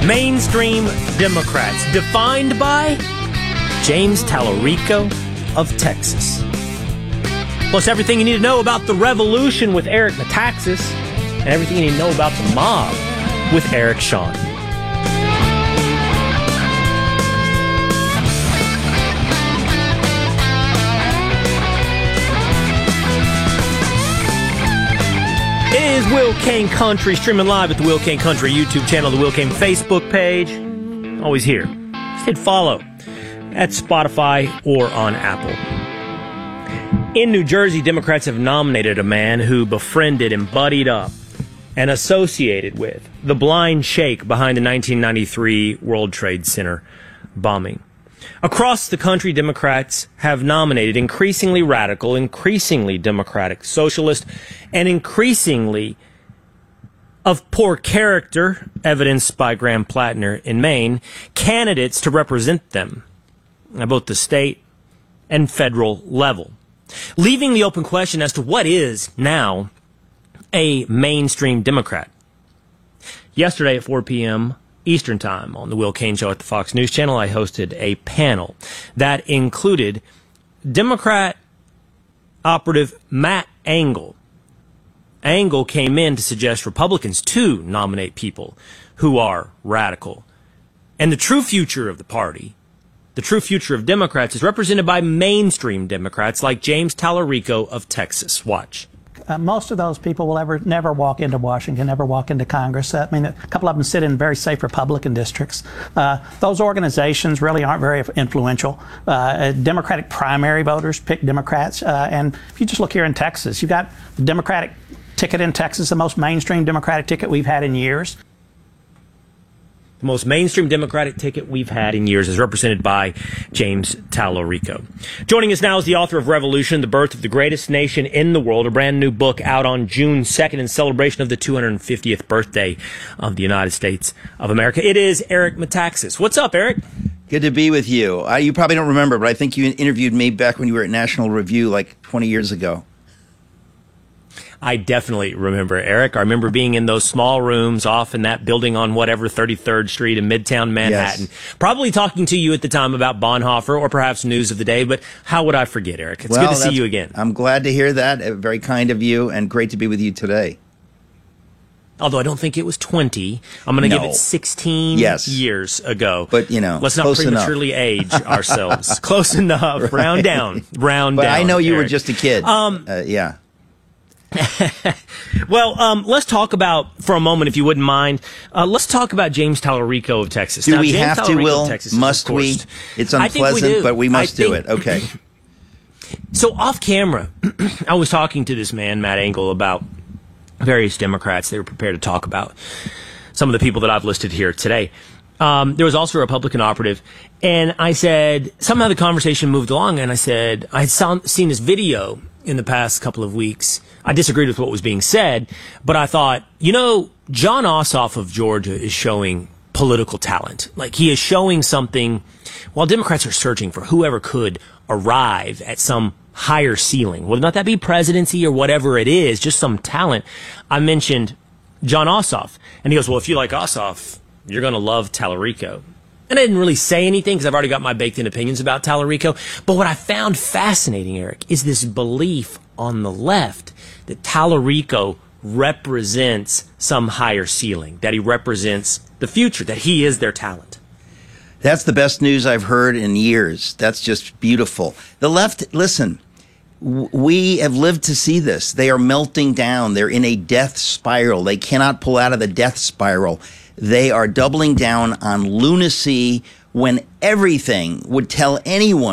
Mainstream Democrats, defined by James Tallarico of Texas. Plus everything you need to know about the revolution with Eric Metaxas, and everything you need to know about the mob with Eric Shawn. It is Will Cain Country, streaming live at the Will Cain Country YouTube channel, the Will Cain Facebook page. Always here. Just hit follow at Spotify or on Apple. In New Jersey, Democrats have nominated a man who befriended and buddied up and associated with the blind sheikh behind the 1993 World Trade Center bombing. Across the country, Democrats have nominated increasingly radical, increasingly democratic socialist, and increasingly of poor character, evidenced by Graham Plattner in Maine, candidates to represent them at both the state and federal level, leaving the open question as to what is now a mainstream Democrat. Yesterday at 4 p.m., Eastern Time on the Will Cain Show at the Fox News Channel, I hosted a panel that included Democrat operative Matt Engel. Engel came in to suggest Republicans to nominate people who are radical. And the true future of the party, the true future of Democrats, is represented by mainstream Democrats like James Tallarico of Texas. Watch. Most of those people will never walk into Washington, never walk into Congress. I mean, a couple of them sit in very safe Republican districts. Those organizations really aren't very influential. Democratic primary voters pick Democrats. And if you just look here in Texas, you've got the Democratic ticket in Texas, the most mainstream Democratic ticket we've had in years. The most mainstream Democratic ticket we've had in years is represented by James Tallarico. Joining us now is the author of Revolution, the Birth of the Greatest Nation in the World, a brand new book out on June 2nd in celebration of the 250th birthday of the United States of America. It is Eric Metaxas. What's up, Eric? Good to be with you. You probably don't remember, but I think you interviewed me back when you were at National Review like 20 years ago. I definitely remember, Eric. I remember being in those small rooms off in that building on whatever 33rd Street in Midtown Manhattan. Yes. Probably talking to you at the time about Bonhoeffer or perhaps news of the day, but how would I forget, Eric? It's good to see you again. I'm glad to hear that. Very kind of you, and great to be with you today. Although I don't think it was 20. I'm going to give it 16 years ago. But, you know, let's not prematurely age ourselves. Close enough. Right. Round down. Round down. But I know you Eric. were just a kid. Yeah. Well, let's talk about, for a moment, if you wouldn't mind, let's talk about James Tallarico of Texas. Do we have to, Will? Must we? It's unpleasant, but we must do it. Okay. So off camera, I was talking to this man, Matt Engel, about various Democrats. They were prepared to talk about some of the people that I've listed here today. There was also a Republican operative, and I said, somehow the conversation moved along, and I said, I had seen this video in the past couple of weeks. I disagreed with what was being said, but I thought, you know, Jon Ossoff of Georgia is showing political talent. Like, he is showing something while Democrats are searching for whoever could arrive at some higher ceiling, whether or not that be presidency or whatever it is, just some talent. I mentioned Jon Ossoff, and he goes, well, if you like Ossoff, you're going to love Tallarico. And I didn't really say anything because I've already got my baked-in opinions about Tallarico. But what I found fascinating, Eric, is this belief on the left that Tallarico represents some higher ceiling, that he represents the future, that he is their talent. That's the best news I've heard in years. That's just beautiful. The left, listen, we have lived to see this. They are melting down. They're in a death spiral. They cannot pull out of the death spiral. They are doubling down on lunacy when everything would tell anyone